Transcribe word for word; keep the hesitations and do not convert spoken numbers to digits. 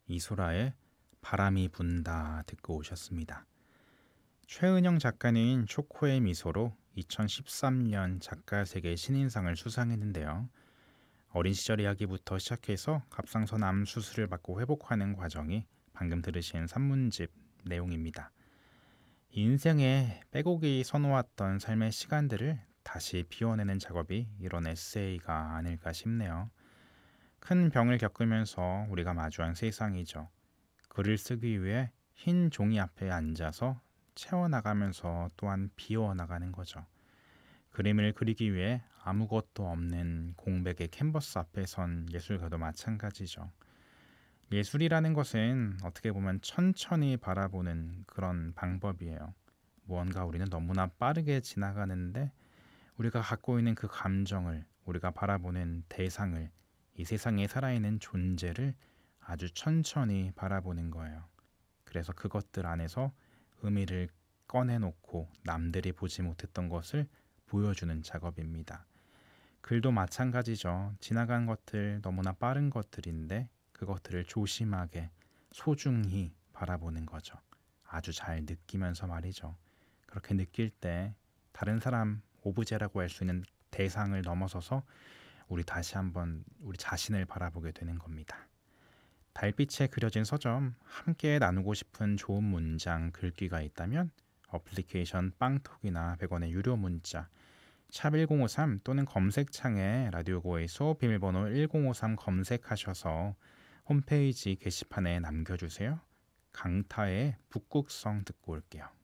이소라의 바람이 분다 듣고 오셨습니다. 최은영 작가는 초코의 미소로 이천십삼 년 작가세계 신인상을 수상했는데요. 어린 시절 이야기부터 시작해서 갑상선 암 수술을 받고 회복하는 과정이 방금 들으신 산문집 내용입니다. 인생에 빼곡히 써놓았던 삶의 시간들을 다시 비워내는 작업이 이런 에세이가 아닐까 싶네요. 큰 병을 겪으면서 우리가 마주한 세상이죠. 글을 쓰기 위해 흰 종이 앞에 앉아서 채워나가면서 또한 비워나가는 거죠. 그림을 그리기 위해 아무것도 없는 공백의 캔버스 앞에 선 예술가도 마찬가지죠. 예술이라는 것은 어떻게 보면 천천히 바라보는 그런 방법이에요. 무언가 우리는 너무나 빠르게 지나가는데 우리가 갖고 있는 그 감정을, 우리가 바라보는 대상을, 이 세상에 살아있는 존재를 아주 천천히 바라보는 거예요. 그래서 그것들 안에서 의미를 꺼내놓고 남들이 보지 못했던 것을 보여주는 작업입니다. 글도 마찬가지죠. 지나간 것들, 너무나 빠른 것들인데 그것들을 조심하게 소중히 바라보는 거죠. 아주 잘 느끼면서 말이죠. 그렇게 느낄 때 다른 사람 오브제라고 할 수 있는 대상을 넘어서서 우리 다시 한번 우리 자신을 바라보게 되는 겁니다. 달빛에 그려진 서점, 함께 나누고 싶은 좋은 문장 글귀가 있다면 어플리케이션 빵톡이나 백 원의 유료 문자 샵 일공오삼 또는 검색창에 라디오고에서 비밀번호 일공오삼 검색하셔서 홈페이지 게시판에 남겨주세요. 강타의 북극성 듣고 올게요.